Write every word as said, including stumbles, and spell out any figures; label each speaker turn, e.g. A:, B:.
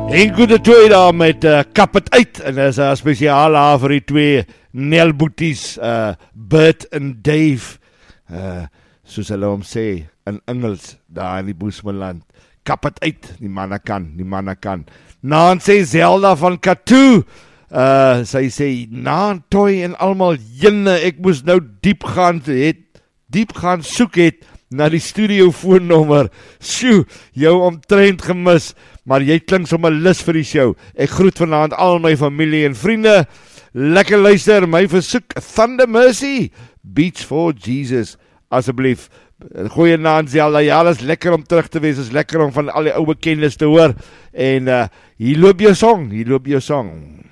A: En goede twee daar met uh, Kap het uit. En is 'n uh, spesiaal haar vir die twee Nelboeties, uh, Bert en Dave. Uh, soos hulle hom sê, in Engels, daar in die Boesmanland. Kap het uit, die manne kan, die manne kan. Naan sê Zelda van Katoo. Uh, sy sê, Naan, Toy en almal, jinne, ek moes nou diep gaan, het, diep gaan soek het, na die studio foonnommer. Sjoe, jou omtrent gemis, maar jy klink sommer lus vir die show. Ek groet vanaand al my familie en vriende. Lekker luister, my versoek, Thunder Mercy, Beats for Jesus, asseblief. Goeie naam, Zelda, ja, dat is lekker om terug te wees, is lekker om van al die oude kennis te hoor. En uh, hier loop jou song, hier loop jou song.